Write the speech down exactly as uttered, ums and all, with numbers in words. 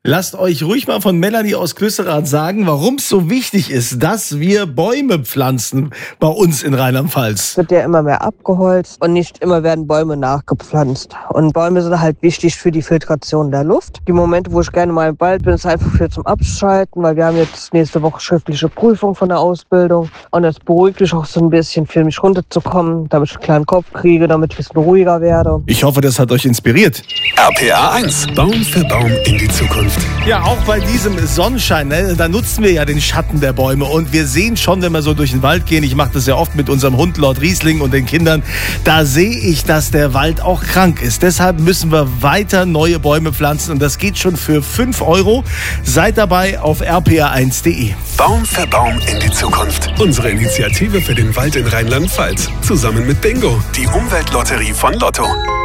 Lasst euch ruhig mal von Melanie aus Klüsserath sagen, warum es so wichtig ist, dass wir Bäume pflanzen bei uns in Rheinland-Pfalz. Es wird ja immer mehr abgeholzt und nicht immer werden Bäume nachgepflanzt. Und Bäume sind halt wichtig für die Filtration der Luft. Die Momente, wo ich gerne mal im Wald bin, ist einfach für zum Abschalten, weil wir haben jetzt nächste Woche schriftliche Prüfung von der Ausbildung. Und das beruhigt mich auch so ein bisschen, für mich runterzukommen, damit ich einen kleinen Kopf kriege, damit ich ein bisschen ruhiger werde. Ich hoffe, das hat euch inspiriert. R P A eins. Baum für Baum in die Zukunft. Ja, auch bei diesem Sonnenschein, ne, da nutzen wir ja den Schatten der Bäume. Und wir sehen schon, wenn wir so durch den Wald gehen, ich mache das ja oft mit unserem Hund Lord Riesling und den Kindern, da sehe ich, dass der Wald auch krank ist. Deshalb müssen wir weiter neue Bäume pflanzen und das geht schon für fünf Euro. Seid dabei auf r p a eins punkt d e. Baum für Baum in die Zukunft. Unsere Initiative für den Wald in Rheinland-Pfalz. Zusammen mit Bingo, die Umweltlotterie von Lotto.